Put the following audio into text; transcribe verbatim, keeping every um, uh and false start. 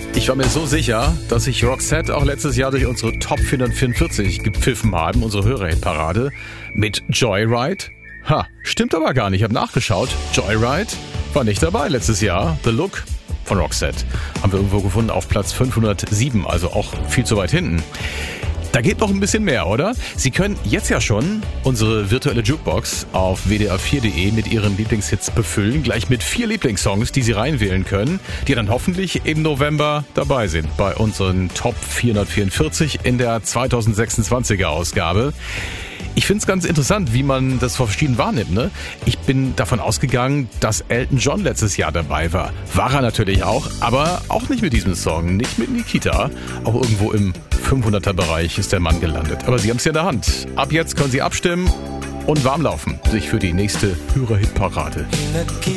Ich war mir so sicher, dass sich Roxette auch letztes Jahr durch unsere Top vierhundertvierundvierzig gepfiffen haben, unsere Hörerhitparade, mit Joyride. Ha, stimmt aber gar nicht, ich habe nachgeschaut. Joyride war nicht dabei letztes Jahr. The Look von Roxette haben wir irgendwo gefunden auf Platz fünfhundertsieben, also auch viel zu weit hinten. Da geht noch ein bisschen mehr, oder? Sie können jetzt ja schon unsere virtuelle Jukebox auf w d r vier punkt d e mit Ihren Lieblingshits befüllen, gleich mit vier Lieblingssongs, die Sie reinwählen können, die dann hoffentlich im November dabei sind bei unseren Top vierhundertvierundvierzig in der zweitausendsechsundzwanziger Ausgabe. Ich finde es ganz interessant, wie man das verschieden wahrnimmt, ne? Ich bin davon ausgegangen, dass Elton John letztes Jahr dabei war. War er natürlich auch, aber auch nicht mit diesem Song, nicht mit Nikita. Auch irgendwo im fünfhunderter-Bereich ist der Mann gelandet. Aber Sie haben es ja in der Hand. Ab jetzt können Sie abstimmen und warm laufen, sich für die nächste Hörerhitparade.